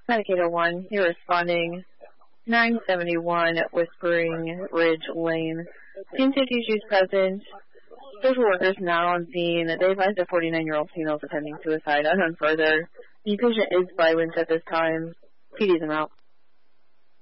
Medicaid 1, you're responding 971 Whispering Ridge Lane. Team 50 issues present. Social workers now on scene. They advise a 49-year-old female is attempting suicide. Unknown further. The patient is violent at this time. PDs are out.